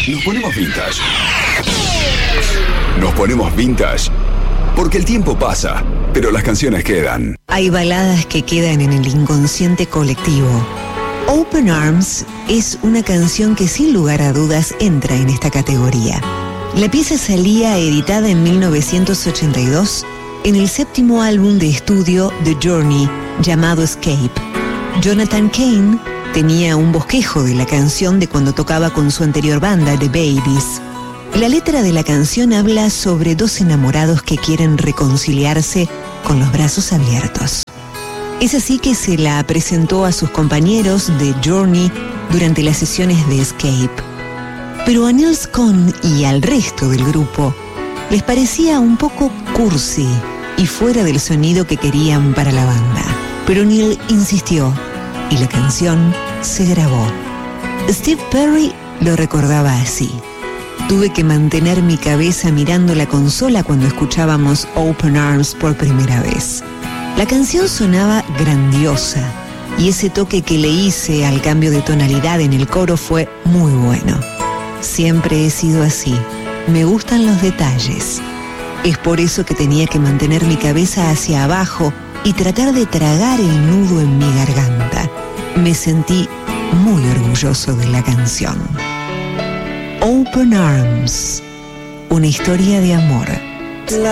Nos ponemos vintage. Nos ponemos vintage porque el tiempo pasa, pero las canciones quedan. Hay baladas que quedan en el inconsciente colectivo. Open Arms es una canción que sin lugar a dudas entra en esta categoría. La pieza salía editada en 1982 en el séptimo álbum de estudio The Journey llamado Escape. Jonathan Cain tenía un bosquejo de la canción de cuando tocaba con su anterior banda, The Babies. La letra de la canción habla sobre dos enamorados que quieren reconciliarse con los brazos abiertos. Es así que se la presentó a sus compañeros de Journey durante las sesiones de Escape. Pero a Nils Cohn y al resto del grupo les parecía un poco cursi y fuera del sonido que querían para la banda. Pero Neil insistió y la canción se grabó. Steve Perry lo recordaba así: tuve que mantener mi cabeza mirando la consola cuando escuchábamos Open Arms por primera vez. La canción sonaba grandiosa y ese toque que le hice al cambio de tonalidad en el coro fue muy bueno. Siempre he sido así, me gustan los detalles. Es por eso que tenía que mantener mi cabeza hacia abajo y tratar de tragar el nudo en mi garganta. Me sentí muy orgulloso de la canción. Open Arms, una historia de amor.